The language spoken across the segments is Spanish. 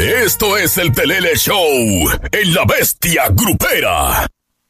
Esto es el Pelele Show en La Bestia Grupera.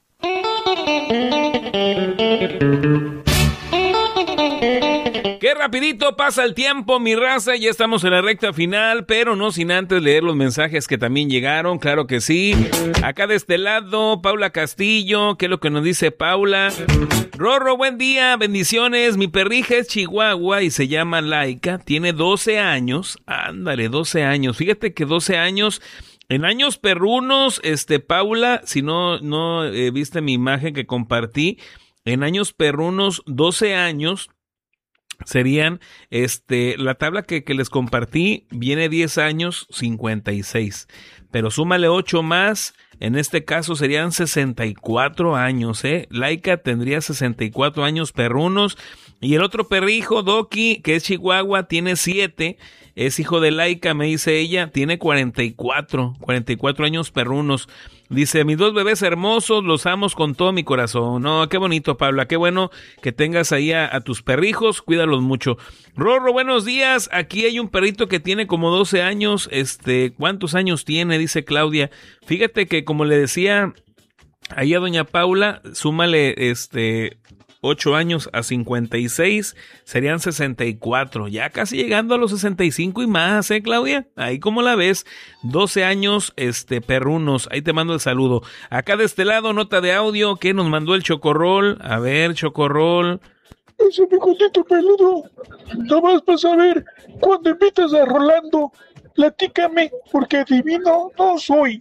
Qué rapidito pasa el tiempo, mi raza, ya estamos en la recta final, pero no sin antes leer los mensajes que también llegaron, claro que sí. Acá de este lado, Paula Castillo, ¿qué es lo que nos dice Paula? Rorro, buen día, bendiciones, mi perrija es chihuahua y se llama Laika, tiene 12 años, ándale, 12 años, fíjate que 12 años... En años perrunos, Paula, si no viste mi imagen que compartí, en años perrunos, 12 años serían, la tabla que les compartí viene 10 años, 56, pero súmale 8 más, en este caso serían 64 años, Laika tendría 64 años perrunos, y el otro perrijo, Doki, que es chihuahua, tiene 7, es hijo de Laika, me dice ella, tiene 44 años perrunos. Dice, mis 2 bebés hermosos, los amo con todo mi corazón. No, qué bonito, Paula, qué bueno que tengas ahí a tus perrijos, cuídalos mucho. Rorro, buenos días, aquí hay un perrito que tiene como 12 años, ¿cuántos años tiene? Dice Claudia. Fíjate que como le decía ahí a doña Paula, súmale 8 años a 56, serían 64, ya casi llegando a los 65 y más, Claudia, ahí como la ves, 12 años, perrunos, ahí te mando el saludo. Acá de este lado, nota de audio que nos mandó el Chocorrol, a ver, Chocorrol. Ese bigotito peludo, nomás para saber, cuando invitas a Rolando, platícame, porque adivino no soy.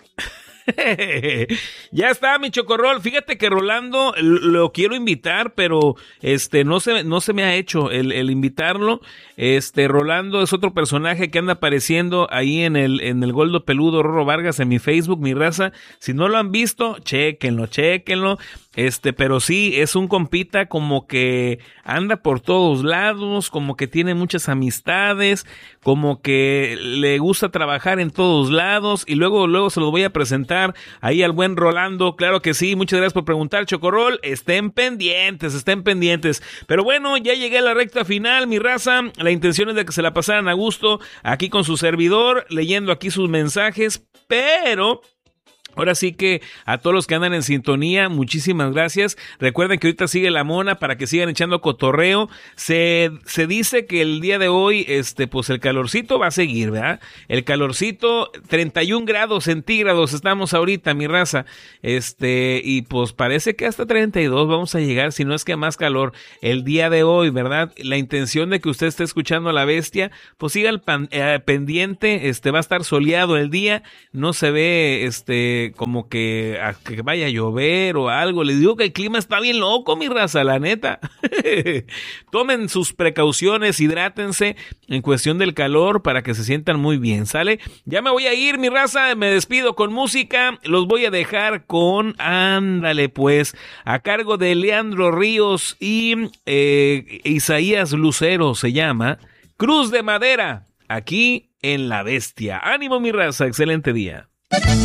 Ya está, mi Chocorrol. Fíjate que Rolando lo quiero invitar, pero no se me ha hecho el invitarlo. Rolando es otro personaje que anda apareciendo ahí en el Goldo Peludo Rorro Vargas en mi Facebook, mi raza. Si no lo han visto, chéquenlo. Pero sí, es un compita como que anda por todos lados, como que tiene muchas amistades, como que le gusta trabajar en todos lados, y luego se los voy a presentar ahí al buen Rolando, claro que sí, muchas gracias por preguntar, Chocorrol, estén pendientes, pero bueno, ya llegué a la recta final, mi raza, la intención es de que se la pasaran a gusto, aquí con su servidor, leyendo aquí sus mensajes, pero... Ahora sí que a todos los que andan en sintonía, muchísimas gracias. Recuerden que ahorita sigue la mona para que sigan echando cotorreo. Se dice que el día de hoy, pues el calorcito va a seguir, ¿verdad? El calorcito, 31 grados centígrados estamos ahorita, mi raza. Y pues parece que hasta 32 vamos a llegar, si no es que a más calor el día de hoy, ¿verdad? La intención de que usted esté escuchando a la bestia, pues siga el pendiente, va a estar soleado el día, no se ve, como que vaya a llover o algo. Les digo que el clima está bien loco, mi raza, la neta. Tomen sus precauciones, hidrátense en cuestión del calor para que se sientan muy bien, ¿sale? Ya me voy a ir, mi raza, me despido con música, los voy a dejar con, ándale pues, a cargo de Leandro Ríos y Isaías Lucero, se llama Cruz de Madera, aquí en La Bestia. Ánimo, mi raza, excelente día.